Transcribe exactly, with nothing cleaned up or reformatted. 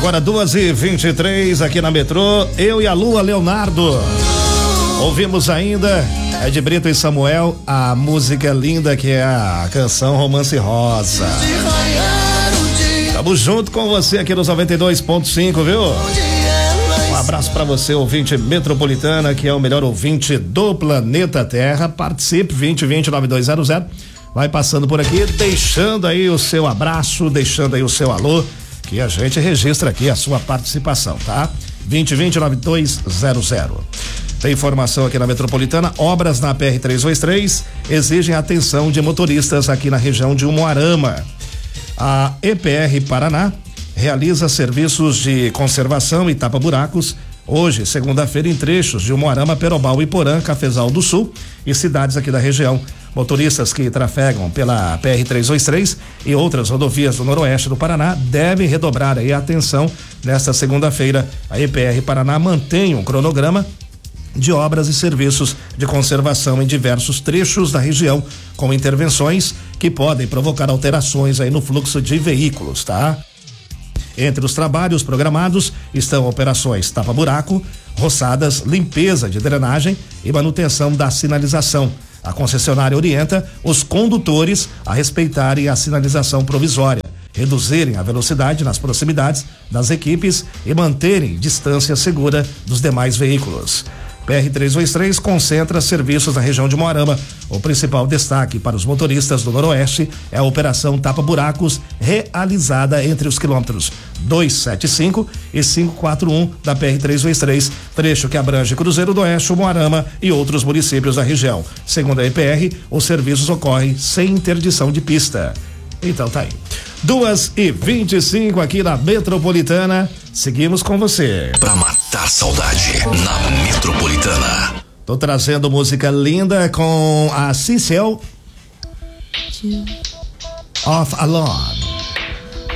Agora duas e vinte e três aqui na Metrô, eu e a Lua Leonardo. Ouvimos ainda Ed Brito e Samuel, a música linda que é a canção Romance Rosa. Tamo junto com você aqui nos noventa e dois ponto cinco, viu? Um abraço pra você, ouvinte metropolitana, que é o melhor ouvinte do planeta Terra. Participe, vinte vinte, nove dois zero zero. Vai passando por aqui, deixando aí o seu abraço, deixando aí o seu alô, que a gente registra aqui a sua participação, tá? vinte vinte, nove dois zero zero. Tem informação aqui na Metropolitana, obras na P R trezentos e vinte e três exigem atenção de motoristas aqui na região de Umuarama. A E P R Paraná realiza serviços de conservação e tapa-buracos hoje, segunda-feira, em trechos de Umuarama, Perobal, Iporã, Cafezal do Sul e cidades aqui da região. Motoristas que trafegam pela P R trezentos e vinte e três e outras rodovias do noroeste do Paraná devem redobrar aí a atenção nesta segunda-feira. A E P R Paraná mantém um cronograma de obras e serviços de conservação em diversos trechos da região, com intervenções que podem provocar alterações aí no fluxo de veículos, tá? Entre os trabalhos programados estão operações tapa-buraco, roçadas, limpeza de drenagem e manutenção da sinalização. A concessionária orienta os condutores a respeitarem a sinalização provisória, reduzirem a velocidade nas proximidades das equipes e manterem distância segura dos demais veículos. P R trezentos e vinte e três concentra serviços na região de Umuarama. O principal destaque para os motoristas do Noroeste é a operação Tapa Buracos, realizada entre os quilômetros duzentos e setenta e cinco e quinhentos e quarenta e um da P R trezentos e vinte e três, trecho que abrange Cruzeiro do Oeste, Umuarama e outros municípios da região. Segundo a E P R, os serviços ocorrem sem interdição de pista. Então tá aí. duas e vinte e cinco aqui na Metropolitana. Seguimos com você. Pra matar saudade na Metropolitana. Tô trazendo música linda com a Cicel of Alone.